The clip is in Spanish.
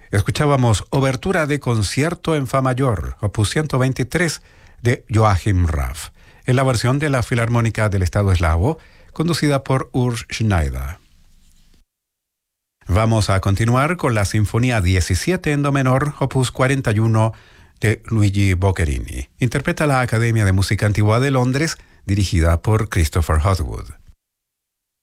Escuchábamos Obertura de Concierto en Fa mayor, opus 123 de Joachim Raff, en la versión de la Filarmónica del Estado Eslavo, conducida por Urs Schneider. Vamos a continuar con la Sinfonía 17 en Do menor, opus 41 de Luigi Boccherini. Interpreta la Academia de Música Antigua de Londres, dirigida por Christopher Hogwood.